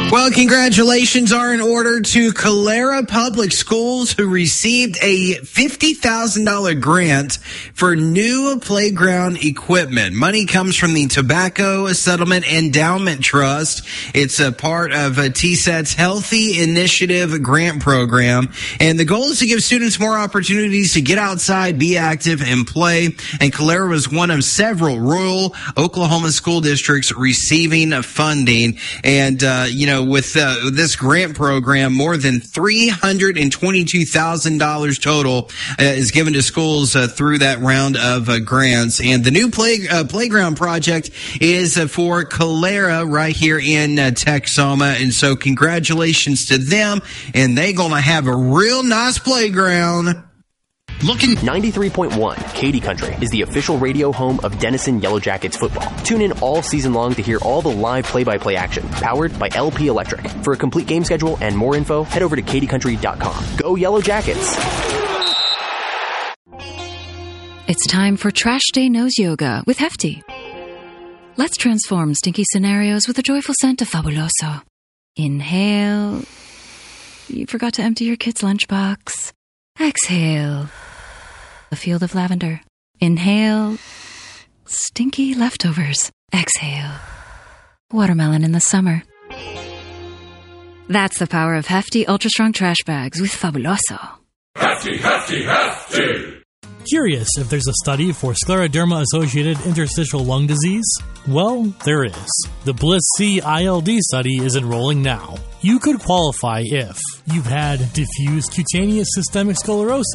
Well, congratulations are in order to Calera Public Schools, who received a $50,000 grant for new playground equipment. Money comes from the Tobacco Settlement Endowment Trust. It's a part of TSET's Healthy Initiative grant program. And the goal is to give students more opportunities to get outside, be active, and play. And Calera was one of several rural Oklahoma school districts receiving funding. And, with this grant program, more than $322,000 total is given to schools through that round of grants. And the new playground project is for Calera right here in Texoma. And so congratulations to them. And they're going to have a real nice playground. 93.1 Katy Country is the official radio home of Denison Yellow Jackets football. Tune in all season long to hear all the live play-by-play action, powered by LP Electric. For a complete game schedule and more info, head over to katycountry.com. Go Yellow Jackets! It's time for Trash Day Nose Yoga with Hefty. Let's transform stinky scenarios with a joyful scent of Fabuloso. Inhale. You forgot to empty your kid's lunchbox. Exhale. A field of lavender. Inhale. Stinky leftovers. Exhale. Watermelon in the summer. That's the power of Hefty Ultra Strong Trash Bags with Fabuloso. Hefty, hefty, hefty! Curious if there's a study for scleroderma-associated interstitial lung disease? Well, there is. The Bliss-C ILD study is enrolling now. You could qualify if you've had diffuse cutaneous systemic sclerosis,